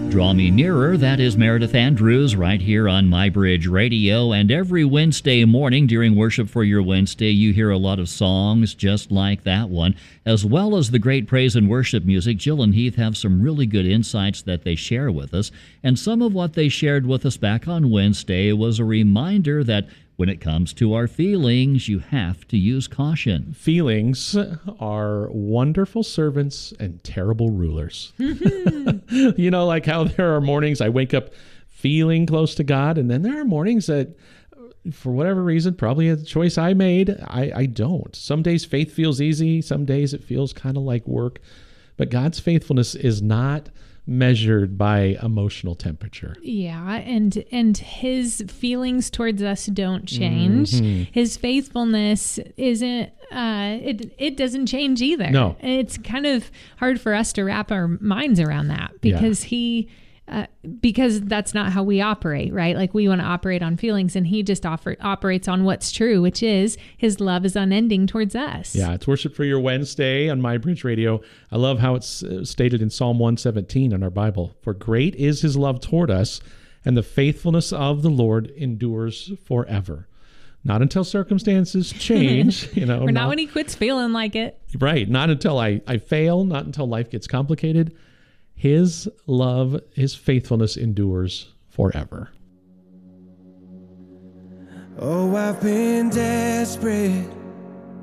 Draw Me Nearer, that is Meredith Andrews right here on MyBridge Radio. And every Wednesday morning during Worship for Your Wednesday, you hear a lot of songs just like that one, as well as the great praise and worship music. Jill and Heath have some really good insights that they share with us. And some of what they shared with us back on Wednesday was a reminder that when it comes to our feelings, you have to use caution. Feelings are wonderful servants and terrible rulers. You know, like how there are mornings I wake up feeling close to God, and then there are mornings that, for whatever reason, probably a choice I made, I don't. Some days faith feels easy. Some days it feels kind of like work. But God's faithfulness is not measured by emotional temperature. Yeah, and his feelings towards us don't change. Mm-hmm. His faithfulness isn't it doesn't change either. No. It's kind of hard for us to wrap our minds around that because because that's not how we operate, right? Like we want to operate on feelings, and he just operates on what's true, which is his love is unending towards us. Yeah, it's Worship for Your Wednesday on MyBridge Radio. I love how it's stated in Psalm 117 in our Bible. For great is his love toward us, and the faithfulness of the Lord endures forever. Not until circumstances change, Or not when he quits feeling like it. Right. Not until I fail, not until life gets complicated. His love, his faithfulness endures forever. Oh, I've been desperate,